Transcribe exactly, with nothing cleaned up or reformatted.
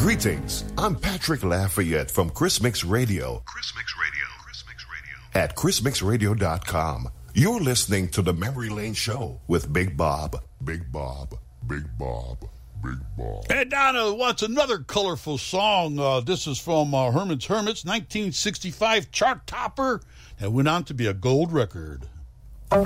Greetings, I'm Patrick Lafayette from Chris Mix Radio. Chris Mix Radio. Chris Mix Radio. At chris mix radio dot com. You're listening to the Memory Lane Show with Big Bob. Big Bob. Big Bob. Big Bob. Hey, Donna, what's another colorful song? Uh, this is from uh, Herman's Hermits, nineteen sixty-five chart topper, that went on to be a gold record.